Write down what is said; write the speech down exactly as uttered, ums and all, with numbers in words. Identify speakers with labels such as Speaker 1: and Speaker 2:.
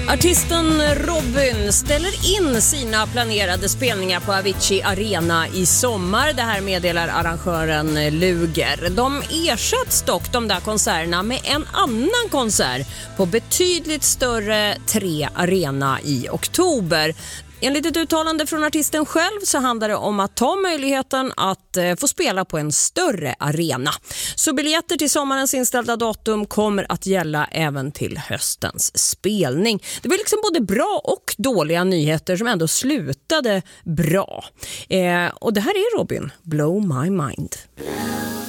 Speaker 1: Artisten Robyn ställer in sina planerade spelningar på Avicii Arena i sommar. Det här meddelar arrangören Luger. De ersätts dock, de där konserterna, med en annan konsert på betydligt större tre arena i oktober. Enligt ett uttalande från artisten själv så handlar det om att ta möjligheten att eh, få spela på en större arena. Så biljetter till sommarens inställda datum kommer att gälla även till höstens spelning. Det var liksom både bra och dåliga nyheter som ändå slutade bra. Eh, och det här är Robyn, Blow My Mind.